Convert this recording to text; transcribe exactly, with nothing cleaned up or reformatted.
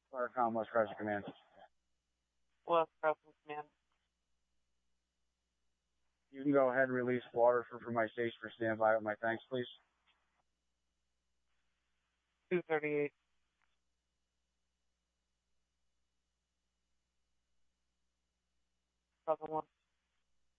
Firecom West Chrysler Command. West Crescent Command. You can go ahead and release water for, for my station for standby with my thanks, please. two thirty-eight. Seven one.